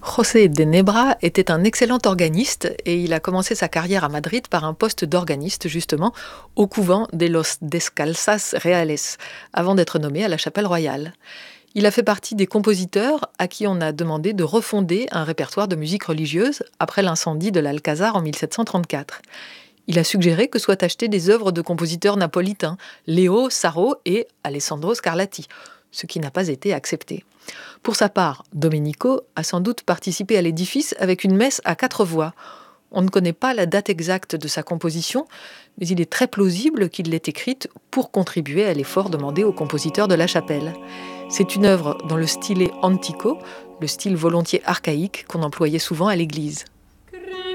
José de Nebra était un excellent organiste et il a commencé sa carrière à Madrid par un poste d'organiste justement au couvent de los Descalzas Reales avant d'être nommé à la Chapelle Royale. Il a fait partie des compositeurs à qui on a demandé de refonder un répertoire de musique religieuse après l'incendie de l'Alcazar en 1734. Il a suggéré que soient achetées des œuvres de compositeurs napolitains, Leo Saro et Alessandro Scarlatti, ce qui n'a pas été accepté. Pour sa part, Domenico a sans doute participé à l'édifice avec une messe à 4 voix. On ne connaît pas la date exacte de sa composition, mais il est très plausible qu'il l'ait écrite pour contribuer à l'effort demandé aux compositeurs de la chapelle. C'est une œuvre dans le style antico, le style volontiers archaïque qu'on employait souvent à l'église.